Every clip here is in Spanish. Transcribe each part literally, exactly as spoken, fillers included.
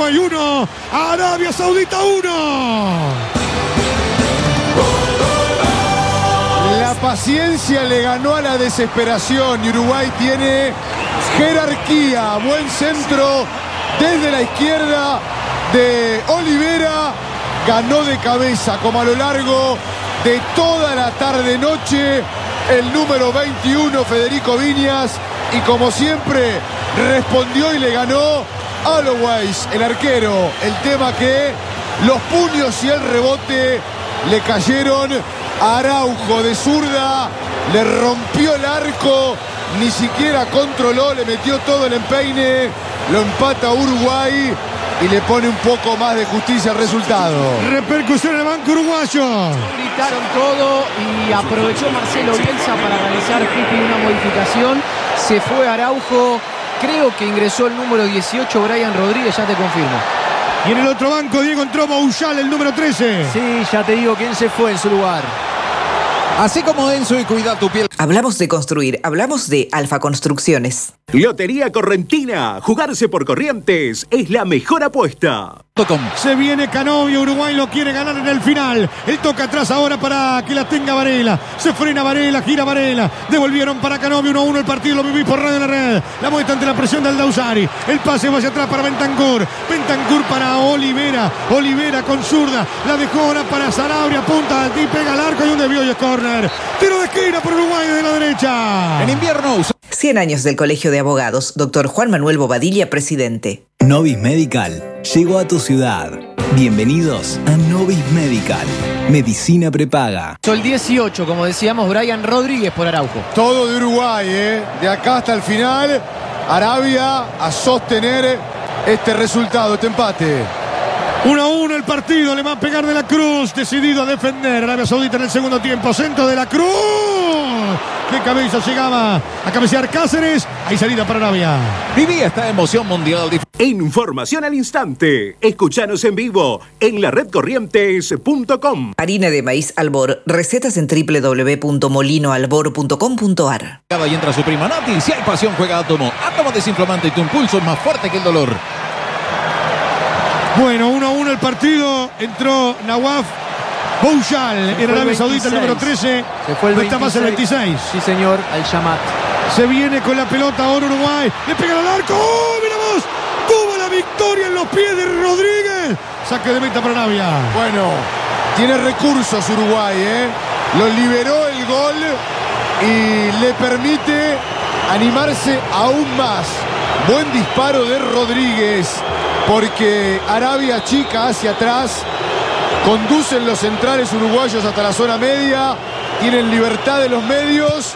Uruguay uno, Arabia Saudita uno. La paciencia le ganó a la desesperación y Uruguay tiene jerarquía. Buen centro desde la izquierda de Olivera. Ganó de cabeza, como a lo largo de toda la tarde-noche, el número veintiuno, Federico Viñas. Y como siempre, respondió y le ganó Always, el arquero. El tema que los puños y el rebote le cayeron a Araujo de zurda. Le rompió el arco, ni siquiera controló, le metió todo el empeine. Lo empata Uruguay y le pone un poco más de justicia al resultado. Repercusión en el banco uruguayo. Gritaron todo y aprovechó Marcelo Bielsa para realizar Pipi una modificación. Se fue Araujo, creo que ingresó el número dieciocho, Brian Rodríguez, ya te confirmo. Y en el otro banco, Diego, entró Bouyal, el número trece. Sí, ya te digo quién se fue en su lugar. Así como Denso y cuida tu piel. Hablamos de construir, hablamos de Alfa Construcciones. Lotería Correntina. Jugarse por Corrientes es la mejor apuesta. Se viene Canovio, Uruguay lo quiere ganar en el final. Él toca atrás ahora para que la tenga Varela. Se frena Varela, gira Varela. Devolvieron para Canovio uno a uno el partido. Lo viví por Radio en la Red. La muestra ante la presión de Aldausari. El pase va hacia atrás para Bentancur. Bentancur para Olivera. Olivera con zurda. La dejó ahora para Sanabria. Punta y pega al arco y un desvío y es córner. Tiro de esquina por Uruguay de la derecha. En invierno. cien años del Colegio de Abogados. Doctor Juan Manuel Bobadilla, presidente. Novis Medical llegó a tu ciudad. Bienvenidos a Novis Medical. Medicina prepaga. El dieciocho, como decíamos, Brian Rodríguez por Araujo. Todo de Uruguay, ¿eh? De acá hasta el final. Arabia a sostener este resultado, este empate. uno a uno el partido, le va a pegar de la Cruz, decidido a defender Arabia Saudita en el segundo tiempo. Centro de la Cruz. Qué cabeza llegaba a cabecear Cáceres. Hay salida para Arabia. Viví esta emoción mundial. Información al instante. Escuchanos en vivo en la red corrientes punto com. Harina de maíz Albor. Recetas en doble u doble u doble u punto molino albor punto com punto a r. Y entra su prima Nati. Si hay pasión, juega Átomo. Átomo desinflamante y tu impulso es más fuerte que el dolor. Bueno, uno a uno el partido. Entró Nawaf Bouyal en Arabia Saudita, el número trece. Se fue el no está más el veintiséis. Sí, señor, al Yamat. Se viene con la pelota ahora Uruguay. Le pega al arco. ¡Oh, mira vos! Tuvo la victoria en los pies de Rodríguez. Saque de meta para Arabia. Bueno, tiene recursos Uruguay, ¿eh? Lo liberó el gol y le permite animarse aún más. Buen disparo de Rodríguez, porque Arabia chica hacia atrás. Conducen los centrales uruguayos hasta la zona media. Tienen libertad de los medios.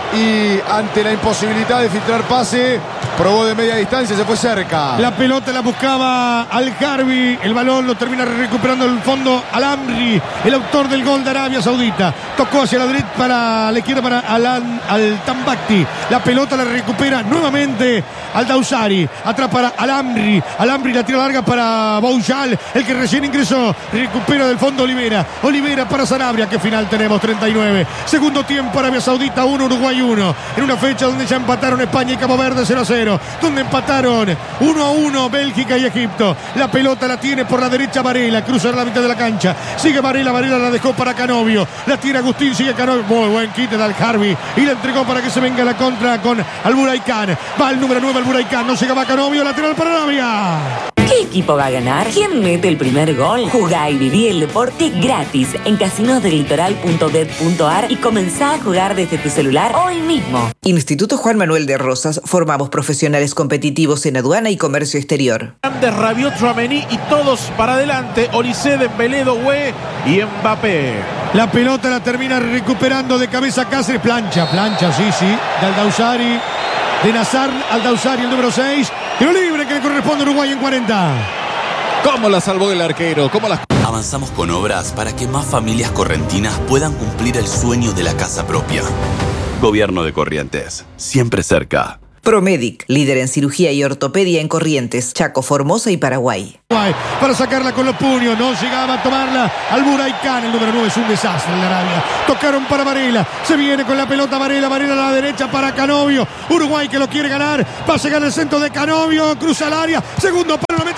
Y ante la imposibilidad de filtrar pase, probó de media distancia, se fue cerca. La pelota la buscaba Al-Harbi. El balón lo termina recuperando el fondo Al-Amri, el autor del gol de Arabia Saudita. Tocó hacia la derecha, para la izquierda para Alan, Al-Tambakti. La pelota la recupera nuevamente Aldausari. Atrás para Al-Amri. Al-Amri la tira larga para Bouyal, el que recién ingresó. Recupera del fondo Olivera. Olivera para Sanabria. ¿Qué final tenemos? treinta y nueve. Segundo tiempo, Arabia Saudita uno, Uruguay uno. En una fecha donde ya empataron España y Cabo Verde cero a cero. Donde empataron uno a uno Bélgica y Egipto. La pelota la tiene por la derecha Varela. Cruza la mitad de la cancha. Sigue Varela. Varela la dejó para Canovio. La tira Agustín. Sigue Canovio. Muy buen quite de Al-Harbi. Y la entregó para que se venga la contra con Al-Buraikan. Va el número nueve Al-Buraikan. No llegaba Canovio. Lateral para Arabia. ¿Qué equipo va a ganar? ¿Quién mete el primer gol? Jugá y viví el deporte gratis en casinos del litoral punto bet punto a r y comenzá a jugar desde tu celular hoy mismo. Instituto Juan Manuel de Rosas. Formamos profesionales competitivos en aduana y comercio exterior. De Rabiot, Tchouaméni y todos para adelante. Olise, Dembélé, Doué y Mbappé. La pelota la termina recuperando de cabeza Cáceres. Plancha, plancha, sí, sí. De Aldausari. De Nazar Aldausari, el número seis. Tiro libre que le corresponde a Uruguay en cuarenta. ¿Cómo la salvó el arquero? ¿Cómo las... Avanzamos con obras para que más familias correntinas puedan cumplir el sueño de la casa propia. Gobierno de Corrientes, siempre cerca. Promedic, líder en cirugía y ortopedia en Corrientes, Chaco, Formosa y Paraguay. Para sacarla con los puños, no llegaba a tomarla Al-Buraikan, el número nueve, es un desastre en la Arabia. Tocaron para Varela, se viene con la pelota Varela, Varela a la derecha para Canovio. Uruguay que lo quiere ganar, va a llegar el centro de Canovio, cruza el área, segundo palo, lo meten al medio,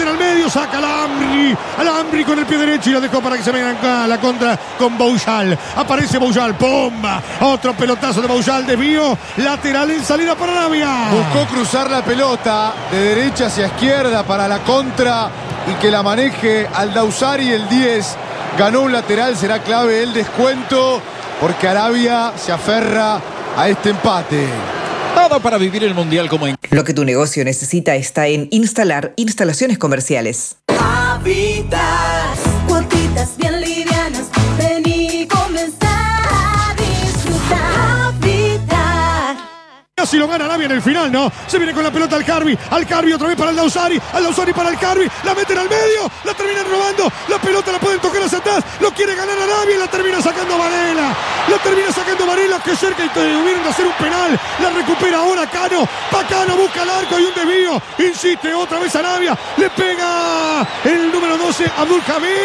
lo saca Alambri. Alambri con el pie derecho y lo dejó para que se venga acá la contra con Boujal. Aparece Boujal, ¡pomba! Otro pelotazo de Boujal, desvío, lateral en salida para Arabia. Buscó cruzar la pelota de derecha hacia izquierda para la contra y que la maneje Aldausari, el diez. Ganó un lateral, será clave el descuento porque Arabia se aferra a este empate. Todo para vivir el Mundial como en... Lo que tu negocio necesita está en Instalar Instalaciones Comerciales. Habitas, cuotitas bien livianas, ven y comenzar a disfrutar. Habitar. Si lo gana Arabia en el final, ¿no? Se viene con la pelota al Carvi. Al Carvi otra vez para el Aldausari. Aldausari para el Carvi. La meten al medio. La terminan robando. La pelota la pueden tocar hacia atrás. Lo quiere ganar Arabia y la termina sacando Varela. La termina sacando Varela, que cerca y tuvieron de hacer un penal. La recupera ahora Cano. Pacano busca el arco y un desvío. Insiste otra vez Arabia. Le pega el número doce, Abdul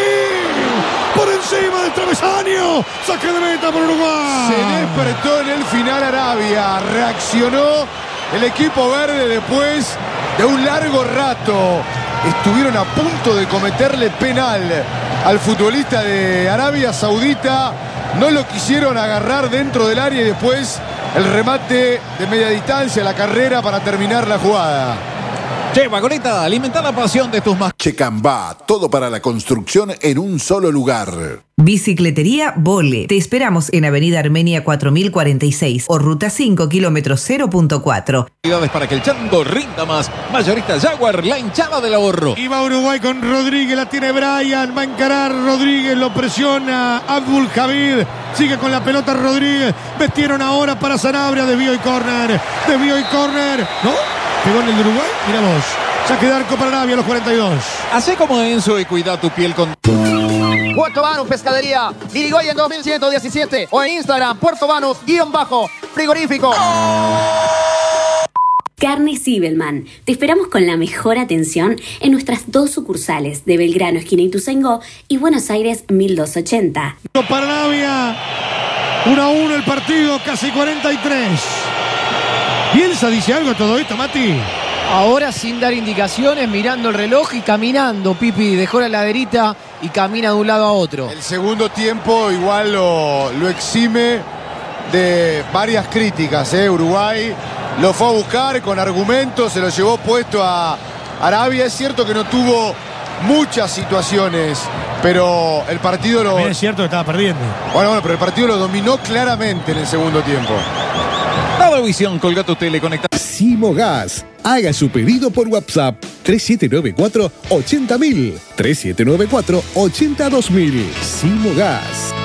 Hamid. Por encima del travesaño. Saque de meta por Uruguay. Se despertó en el final Arabia. Reaccionó el equipo verde después de un largo rato. Estuvieron a punto de cometerle penal al futbolista de Arabia Saudita. No lo quisieron agarrar dentro del área y después el remate de media distancia, la carrera para terminar la jugada. Che, Vagoneta, alimenta la pasión de tus más. Checambá, todo para la construcción en un solo lugar. Bicicletería Vole. Te esperamos en Avenida Armenia cuatro mil cuarenta y seis o Ruta cinco, kilómetro cero punto cuatro. Para que el chango rinda más. Mayorista Jaguar, la hinchada del ahorro. Y va Uruguay con Rodríguez, la tiene Brian, va a encarar Rodríguez, lo presiona Abdul Hamid. Sigue con la pelota Rodríguez. Metieron ahora para Sanabria, desvío y córner. Desvío y córner. ¿No? Pegó en el de Uruguay, mira vos. Saque de arco para Arabia a los cuarenta y dos. Hacé como Enzo y cuida tu piel con... Puerto Banus Pescadería, Irigoyen dos mil ciento diecisiete o en Instagram, Puerto Banus, guión bajo, frigorífico. Carnes Zibelman. Te esperamos con la mejor atención en nuestras dos sucursales de Belgrano, esquina Ituzaingó y Buenos Aires mil doscientos ochenta. Para Arabia, uno a uno el partido, casi cuarenta y tres. Bielsa dice algo a todo esto, Mati. Ahora sin dar indicaciones, mirando el reloj y caminando. Pipi dejó la laderita y camina de un lado a otro. El segundo tiempo igual lo, lo exime de varias críticas, ¿eh? Uruguay lo fue a buscar con argumentos, se lo llevó puesto a Arabia. Es cierto que no tuvo muchas situaciones, pero el partido lo... También es cierto que estaba perdiendo. Bueno, bueno, pero el partido lo dominó claramente en el segundo tiempo. Visión, colga tu tele, conecta. Simogas. Haga su pedido por WhatsApp tres siete nueve cuatro, ochenta mil. tres siete nueve cuatro, ochenta dos mil. Simogas.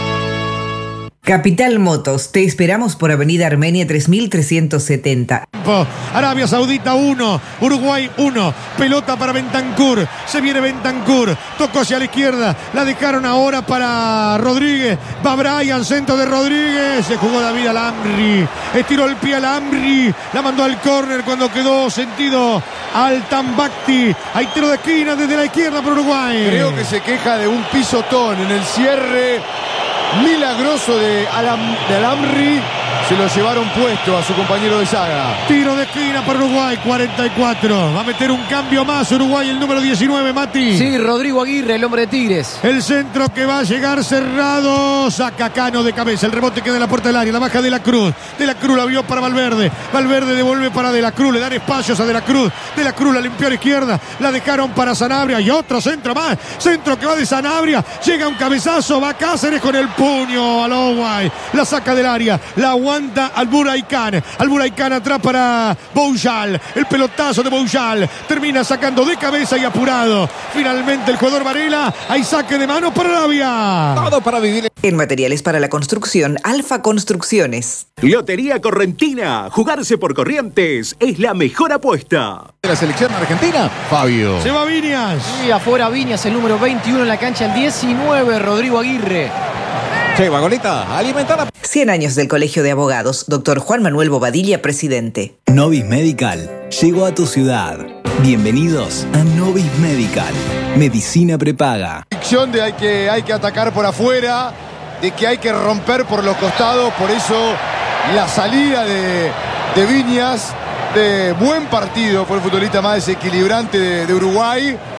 Capital Motos, te esperamos por Avenida Armenia tres mil trescientos setenta. Arabia Saudita uno, Uruguay uno, pelota para Bentancur, se viene Bentancur, tocó hacia la izquierda, la dejaron ahora para Rodríguez, va Brian, centro de Rodríguez, se jugó David Alambri, estiró el pie Alambri, la mandó al córner cuando quedó sentido al Tambacti, hay tiro de esquina desde la izquierda por Uruguay. Creo que se queja de un pisotón en el cierre milagroso de, Alam, de Alambri. Se lo llevaron puesto a su compañero de saga. Tiro de esquina para Uruguay, cuarenta y cuatro. Va a meter un cambio más Uruguay, el número diecinueve, Mati. Sí, Rodrigo Aguirre, el hombre de Tigres. El centro que va a llegar cerrado. Saca Cano de cabeza. El rebote queda en la puerta del área. La baja de la Cruz. De la Cruz la vio para Valverde. Valverde devuelve para De la Cruz. Le dan espacios a De la Cruz. De la Cruz la limpió a la izquierda. La dejaron para Sanabria. Y otro centro más. Centro que va de Sanabria. Llega un cabezazo. Va Cáceres con el puño al Uruguay. La saca del área. La aguanta Al Buraycán. Al Buraycán atrás para Boujal. El pelotazo de Boujal. Termina sacando de cabeza y apurado. Finalmente el jugador Varela. Hay saque de mano para Arabia. Todo para vivir. En materiales para la construcción, Alfa Construcciones. Lotería Correntina. Jugarse por Corrientes es la mejor apuesta. La selección argentina, Fabio. Se va Viñas. Y afuera Viñas, el número veintiuno en la cancha, el diecinueve, Rodrigo Aguirre. Che, Vagoneta, alimentar a... cien años del Colegio de Abogados, doctor Juan Manuel Bobadilla, presidente. Novis Medical llegó a tu ciudad. Bienvenidos a Novis Medical. Medicina prepaga. Ficción de hay que, hay que atacar por afuera, de que hay que romper por los costados, por eso la salida de, de Viñas, de buen partido, fue el futbolista más desequilibrante de, de Uruguay.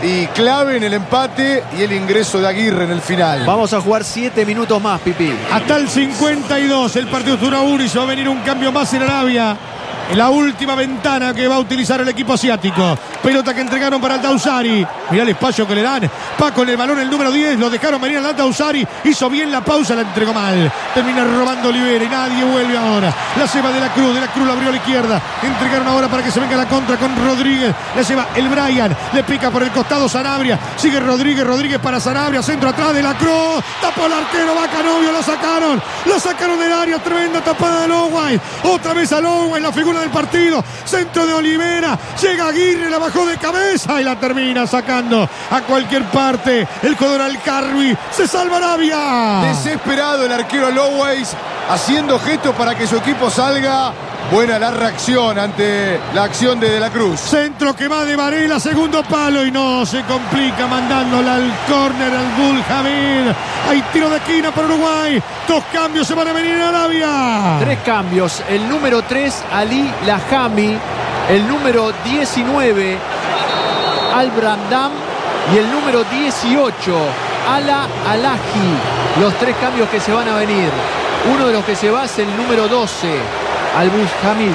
y clave en el empate y el ingreso de Aguirre en el final. Vamos a jugar siete minutos más, Pipi. Hasta el cincuenta y dos, el partido es uno a uno y se va a venir un cambio más en Arabia. En la última ventana que va a utilizar el equipo asiático. Pelota que entregaron para el Dausari. Mirá el espacio que le dan. Va con el balón el número diez. Lo dejaron venir al Dausari. Hizo bien la pausa, la entregó mal. Termina robando Olivera y nadie vuelve ahora. La lleva de la Cruz. De la Cruz la abrió a la izquierda. Entregaron ahora para que se venga la contra con Rodríguez. La lleva el Brian. Le pica por el costado Sanabria. Sigue Rodríguez. Rodríguez para Sanabria. Centro atrás de la Cruz. Tapó el arquero. Va Canovio. Lo sacaron. Lo sacaron del área. Tremenda tapada de Loway. Otra vez a Loway. La figura del partido, centro de Olivera, llega Aguirre, la bajó de cabeza y la termina sacando a cualquier parte. El jugador Alcarvi, se salva Arabia. Desesperado el arquero Loways, haciendo gestos para que su equipo salga. Buena la reacción ante la acción de De la Cruz. Centro que va de Varela, segundo palo y no se complica mandándola al córner al Bull Hamid. Hay tiro de esquina para Uruguay. Dos cambios se van a venir en Arabia. Tres cambios. El número tres, Ali Lahami. El número diecinueve, Al Brandam. Y el número dieciocho, Ala Alaji. Los tres cambios que se van a venir. Uno de los que se va es el número doce. Al Hamid.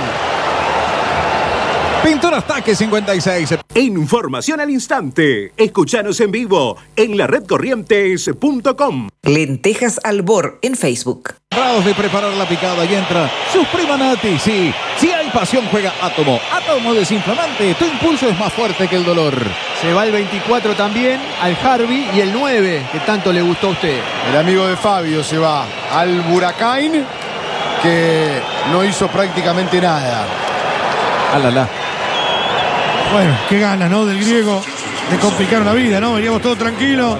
Pintura Ataque cincuenta y seis. Información al instante. Escuchanos en vivo en la red corrientes punto com. Lentejas Albor en Facebook. Preparados de preparar la picada y entra Suprema Nati. Sí, si hay pasión juega Átomo. Átomo desinflamante. Tu impulso es más fuerte que el dolor. Se va el veinticuatro también al Harvey y el nueve que tanto le gustó a usted. El amigo de Fabio se va al Buracain, que no hizo prácticamente nada. Alala. Bueno, qué gana, ¿no? Del griego de complicar la vida, ¿no? Veníamos todos tranquilos.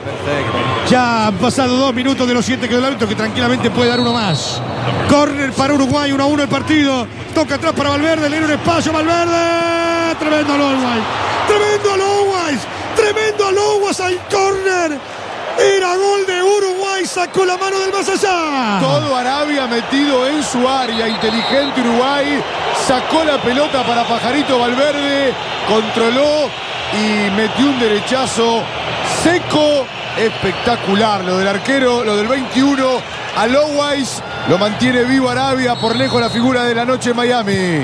Ya han pasado dos minutos de los siete que del árbitro, que tranquilamente puede dar uno más. Córner para Uruguay, uno a uno el partido. Toca atrás para Valverde, le da un espacio Valverde. Tremendo Loway. Tremendo Loway. Tremendo Loway al córner. Era gol de Uruguay, sacó la mano del más allá. Todo Arabia metido en su área, inteligente Uruguay, sacó la pelota para Pajarito Valverde, controló y metió un derechazo seco, espectacular. Lo del arquero, lo del veintiuno, a Lowais, lo mantiene vivo Arabia, por lejos la figura de la noche en Miami.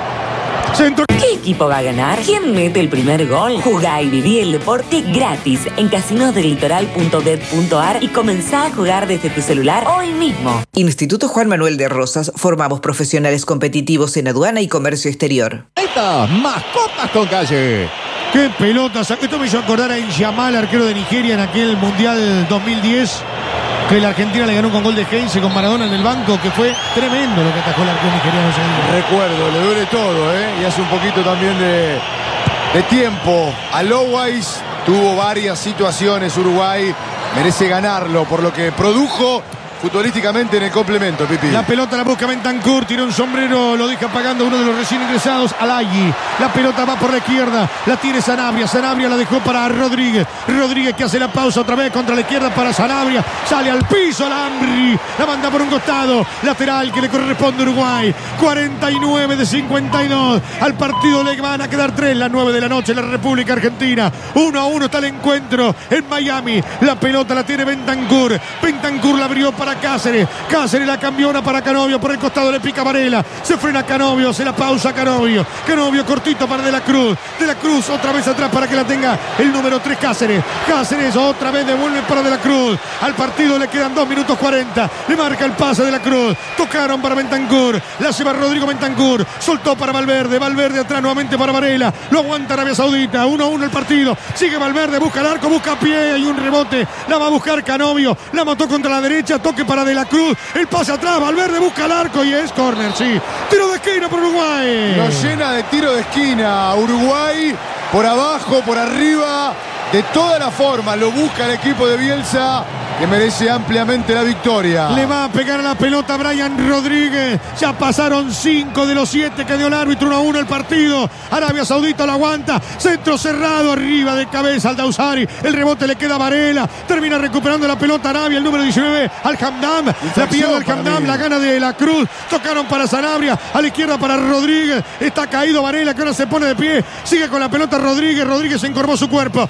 Centro. ¿Qué equipo va a ganar? ¿Quién mete el primer gol? Jugá y viví el deporte gratis en casinos del litoral punto bet punto ar y comenzá a jugar desde tu celular hoy mismo. Instituto Juan Manuel de Rosas. Formamos profesionales competitivos en aduana y comercio exterior. Ahí está, mascotas con calle. Qué pelota. Esto me hizo acordar a Yamal, arquero de Nigeria en aquel Mundial dos mil diez. Que la Argentina le ganó con gol de Heinze con Maradona en el banco, que fue tremendo lo que atajó el arquero nigeriano. Recuerdo, le duele todo, ¿eh? Y hace un poquito también de, de tiempo. A Lowais tuvo varias situaciones. Uruguay merece ganarlo por lo que produjo futbolísticamente en el complemento, Pipi. La pelota la busca Bentancur, tira un sombrero, lo deja pagando uno de los recién ingresados, Alagi. La pelota va por la izquierda, la tiene Sanabria. Sanabria la dejó para Rodríguez. Rodríguez que hace la pausa otra vez contra la izquierda para Sanabria. Sale al piso Lambri, la manda por un costado. Lateral que le corresponde a Uruguay. cuarenta y nueve de cincuenta y dos. Al partido le van a quedar tres, las nueve de la noche en la República Argentina. uno a uno está el encuentro en Miami. La pelota la tiene Bentancur. Bentancur la abrió para Cáceres. Cáceres la cambió una para Canovio. Por el costado le pica Varela. Se frena Canovio. Se la pausa Canovio. Canovio cortito para De la Cruz. De la Cruz otra vez atrás para que la tenga el número tres Cáceres. Cáceres otra vez devuelve para De la Cruz. Al partido le quedan dos minutos cuarenta. Le marca el pase De la Cruz. Tocaron para Bentancur. La lleva Rodrigo Bentancur. Soltó para Valverde. Valverde atrás nuevamente para Varela. Lo aguanta Arabia Saudita. uno a uno el partido. Sigue Valverde. Busca el arco. Busca pie. Hay un rebote. La va a buscar Canovio. La mató contra la derecha. Toque para De la Cruz, el pase atrás, Valverde busca el arco y es córner, sí. Tiro de esquina por Uruguay. Lo llena de tiro de esquina Uruguay, por abajo, por arriba, de todas las formas. Lo busca el equipo de Bielsa, que merece ampliamente la victoria. Le va a pegar a la pelota Brian Rodríguez. Ya pasaron cinco de los siete que dio el árbitro. uno a uno el partido. Arabia Saudita lo aguanta. Centro cerrado arriba de cabeza al Dausari. El rebote le queda a Varela. Termina recuperando la pelota Arabia. El número diecinueve al Hamdam. La pierde al Hamdam. La gana de la Cruz. Tocaron para Sanabria. A la izquierda para Rodríguez. Está caído Varela, que ahora se pone de pie. Sigue con la pelota Rodríguez. Rodríguez encorvó su cuerpo.